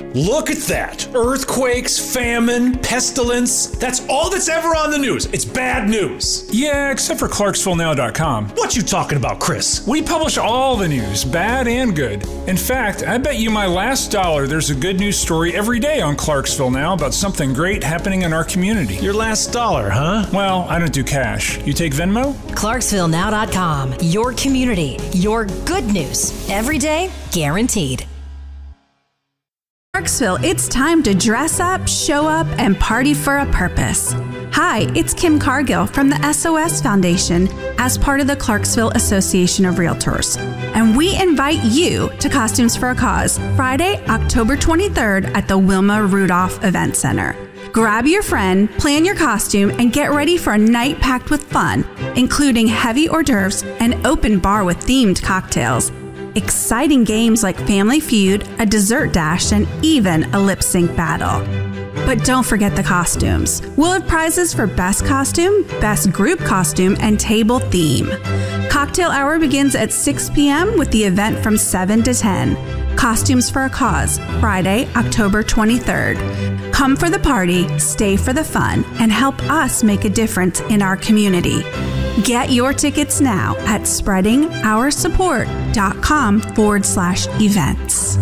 Look at that. Earthquakes, famine, pestilence. That's all that's ever on the news. It's bad news. Yeah, except for ClarksvilleNow.com. What you talking about, Chris? We publish all the news, bad and good. In fact, I bet you my last dollar there's a good news story every day on Clarksville Now about something great happening in our community. Your last dollar, huh? Well, I don't do cash. You take Venmo? ClarksvilleNow.com. Your community, your good news. Every day, guaranteed. Clarksville, it's time to dress up, show up, and party for a purpose. Hi, it's Kim Cargill from the SOS Foundation as part of the Clarksville Association of Realtors. And we invite you to Costumes for a Cause, Friday, October 23rd at the Wilma Rudolph Event Center. Grab your friend, plan your costume, and get ready for a night packed with fun, including heavy hors d'oeuvres, an open bar with themed cocktails, exciting games like Family Feud, a dessert dash, and even a lip sync battle. But don't forget the costumes. We'll have prizes for best costume, best group costume, and table theme. Cocktail hour begins at 6 p.m. with the event from 7 to 10. Costumes for a Cause, Friday, October 23rd. Come for the party, stay for the fun, and help us make a difference in our community. Get your tickets now at spreadingoursupport.com/events.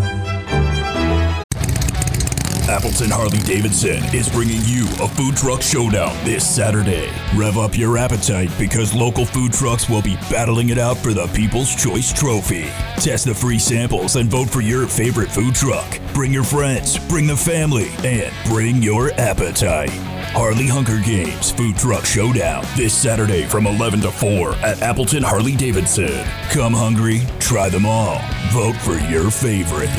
Appleton Harley-Davidson is bringing you a food truck showdown this Saturday. Rev up your appetite because local food trucks will be battling it out for the People's Choice Trophy. Test the free samples and vote for your favorite food truck. Bring your friends, bring the family, and bring your appetite. Harley Hunger Games Food Truck Showdown this Saturday from 11 to 4 at Appleton Harley-Davidson. Come hungry, try them all. Vote for your favorite.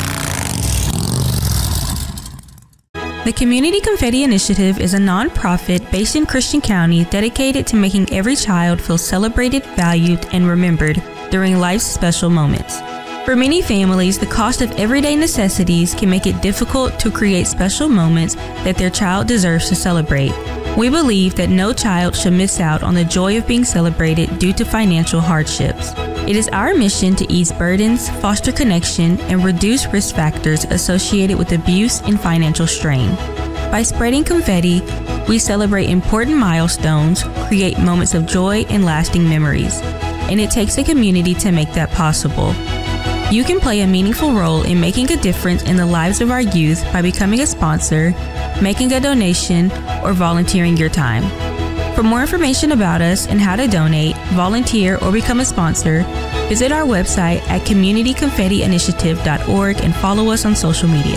The Community Confetti Initiative is a nonprofit based in Christian County dedicated to making every child feel celebrated, valued, and remembered during life's special moments. For many families, the cost of everyday necessities can make it difficult to create special moments that their child deserves to celebrate. We believe that no child should miss out on the joy of being celebrated due to financial hardships. It is our mission to ease burdens, foster connection, and reduce risk factors associated with abuse and financial strain. By spreading confetti, we celebrate important milestones, create moments of joy and lasting memories. And it takes a community to make that possible. You can play a meaningful role in making a difference in the lives of our youth by becoming a sponsor, making a donation, or volunteering your time. For more information about us and how to donate, volunteer, or become a sponsor, visit our website at communityconfettiinitiative.org and follow us on social media.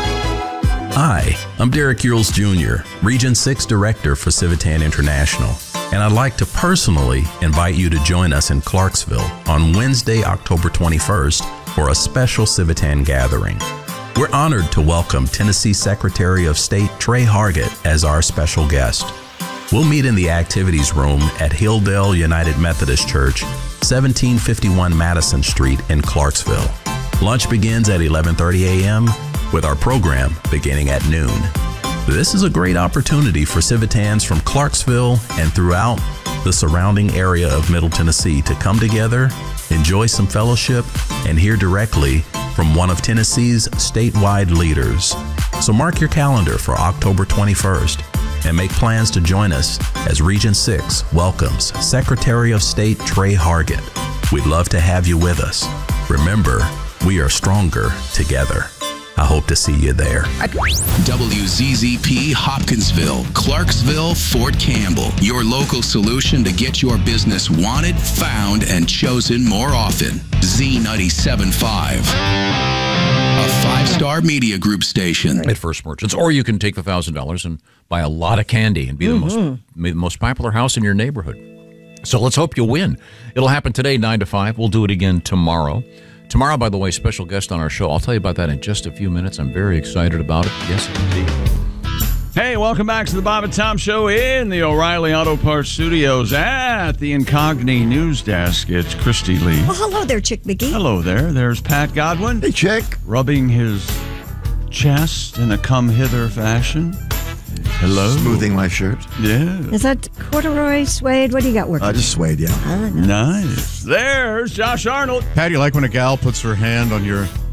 Hi, I'm Derek Earls Jr., Region 6 Director for Civitan International, and I'd like to personally invite you to join us in Clarksville on Wednesday, October 21st for a special Civitan gathering. We're honored to welcome Tennessee Secretary of State Trey Hargett as our special guest. We'll meet in the activities room at Hilldale United Methodist Church, 1751 Madison Street in Clarksville. Lunch begins at 11:30 a.m. with our program beginning at noon. This is a great opportunity for Civitans from Clarksville and throughout the surrounding area of Middle Tennessee to come together, enjoy some fellowship, and hear directly from one of Tennessee's statewide leaders. So mark your calendar for October 21st and make plans to join us as Region 6 welcomes Secretary of State Trey Hargett. We'd love to have you with us. Remember, we are stronger together. I hope to see you there. WZZP Hopkinsville, Clarksville, Fort Campbell. Your local solution to get your business wanted, found, and chosen more often. Z97.5. A 5-star media group station. At First Merchants. Or you can take the $1,000 and buy a lot of candy and be the most popular house in your neighborhood. So let's hope you win. It'll happen today, 9 to 5. We'll do it again tomorrow. Tomorrow, by the way, special guest on our show. I'll tell you about that in just a few minutes. I'm very excited about it. Yes, indeed. Hey, welcome back to the Bob and Tom Show in the O'Reilly Auto Parts Studios at the Incogni News Desk. It's Christy Lee. Well, hello there, Chick McGee. Hello there. There's Pat Godwin. Hey, Chick. Rubbing his chest in a come-hither fashion. Hello. Smoothing my shirt. Yeah. Is that corduroy, suede? What do you got working? Just suede, yeah. Oh, nice. There's Josh Arnold. Pat, you like when a gal puts her hand on your